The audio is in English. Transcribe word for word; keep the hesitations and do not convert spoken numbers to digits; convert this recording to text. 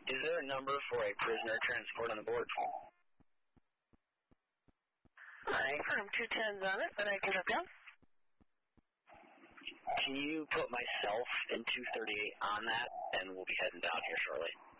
Is there a number for a prisoner transport on the board? I confirm two tens on it, but I can hook up. Can you put myself in two thirty-eight on that, and we'll be heading down here shortly?